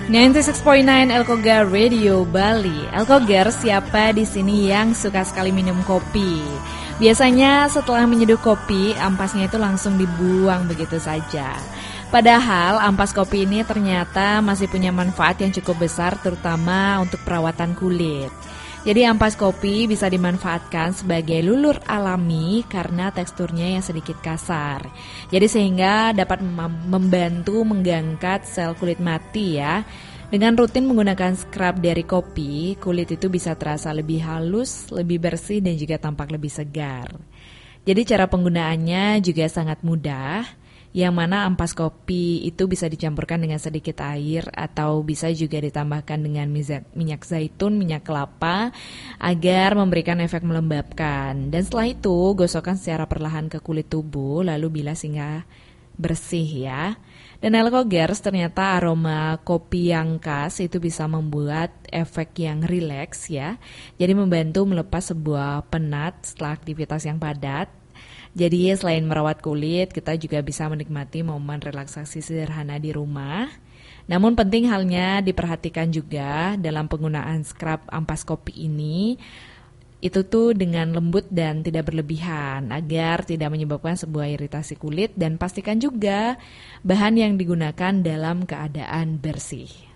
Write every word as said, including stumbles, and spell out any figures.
sembilan puluh enam koma sembilan Elkogar Radio Bali. Elkogar, siapa di sini yang suka sekali minum kopi? Biasanya setelah menyeduh kopi, ampasnya itu langsung dibuang begitu saja. Padahal ampas kopi ini ternyata masih punya manfaat yang cukup besar, terutama untuk perawatan kulit. Jadi ampas kopi bisa dimanfaatkan sebagai lulur alami karena teksturnya yang sedikit kasar. Jadi sehingga dapat mem- membantu mengangkat sel kulit mati ya. Dengan rutin menggunakan scrub dari kopi, kulit itu bisa terasa lebih halus, lebih bersih dan juga tampak lebih segar. Jadi cara penggunaannya juga sangat mudah. Yang mana ampas kopi itu bisa dicampurkan dengan sedikit air atau bisa juga ditambahkan dengan minyak zaitun, minyak kelapa agar memberikan efek melembabkan. Dan setelah itu gosokkan secara perlahan ke kulit tubuh lalu bilas hingga bersih ya. Dan Elkogers ternyata aroma kopi yang khas itu bisa membuat efek yang rileks ya. Jadi membantu melepas sebuah penat setelah aktivitas yang padat. Jadi selain merawat kulit, kita juga bisa menikmati momen relaksasi sederhana di rumah. Namun penting halnya diperhatikan juga dalam penggunaan scrub ampas kopi ini, itu tuh dengan lembut dan tidak berlebihan agar tidak menyebabkan sebuah iritasi kulit, dan pastikan juga bahan yang digunakan dalam keadaan bersih.